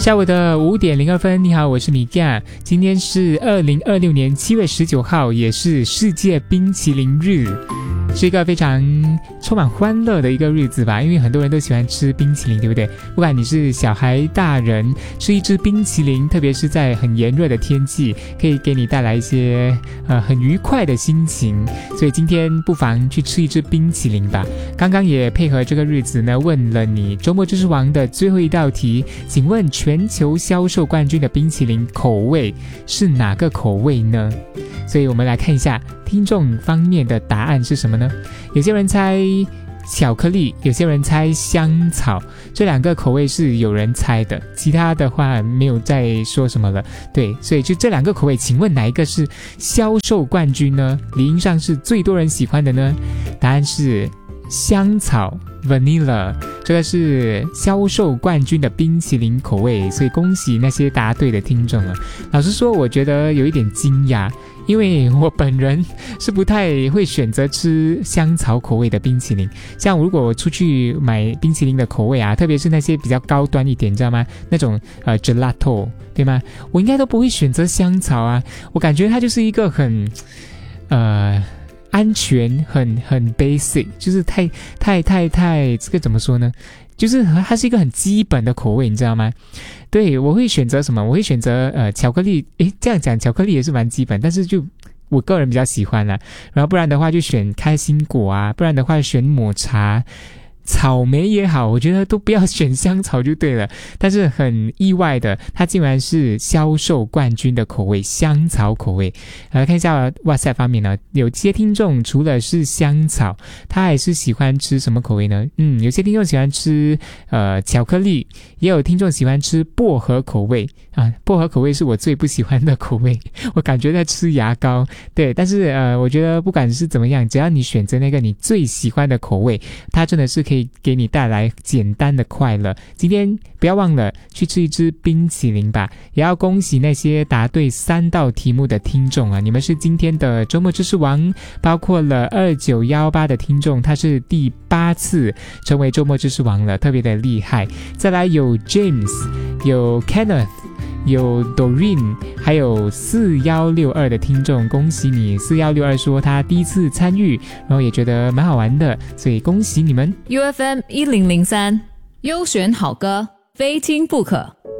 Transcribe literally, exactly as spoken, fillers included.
下午的五点零二分，你好，我是米酱。今天是二零二六年七月十九号，也是世界冰淇淋日，是一个非常充满欢乐的一个日子吧，因为很多人都喜欢吃冰淇淋，对不对？不管你是小孩大人，吃一支冰淇淋，特别是在很炎热的天气，可以给你带来一些呃很愉快的心情，所以今天不妨去吃一支冰淇淋吧。刚刚也配合这个日子呢，问了你周末知识王的最后一道题，请问全球销售冠军的冰淇淋口味是哪个口味呢？所以我们来看一下听众方面的答案是什么呢？有些人猜巧克力，有些人猜香草，这两个口味是有人猜的，其他的话没有再说什么了。对，所以就这两个口味，请问哪一个是销售冠军呢？理应上是最多人喜欢的呢？答案是香草 Vanilla， 这个是销售冠军的冰淇淋口味，所以恭喜那些答对的听众了。老实说，我觉得有一点惊讶，因为我本人是不太会选择吃香草口味的冰淇淋，像如果我出去买冰淇淋的口味啊，特别是那些比较高端一点，你知道吗？那种呃 gelato， 对吗？我应该都不会选择香草啊，我感觉它就是一个很呃安全，很很 basic， 就是太太太太这个怎么说呢？就是它是一个很基本的口味，你知道吗？对，我会选择什么？我会选择呃巧克力。诶，这样讲巧克力也是蛮基本，但是就我个人比较喜欢啦。然后不然的话就选开心果啊，不然的话选抹茶。草莓也好，我觉得都不要选香草就对了。但是很意外的，它竟然是销售冠军的口味，香草口味。来看一下 WhatsApp 方面呢，有些听众除了是香草，他还是喜欢吃什么口味呢？嗯，有些听众喜欢吃呃巧克力，也有听众喜欢吃薄荷口味啊。薄荷口味是我最不喜欢的口味，我感觉在吃牙膏。对，但是呃，我觉得不管是怎么样，只要你选择那个你最喜欢的口味，它真的是可以给你带来简单的快乐。今天不要忘了去吃一支冰淇淋吧，也要恭喜那些答对三道题目的听众啊，你们是今天的周末知识王，包括了二九一八的听众，他是第八次成为周末知识王了，特别的厉害。再来有 James， 有 Kenneth，有 Doreen， 还有四一六二的听众，恭喜你！四一六二说他第一次参与，然后也觉得蛮好玩的，所以恭喜你们。 U F M 一零零三，优选好歌，非听不可。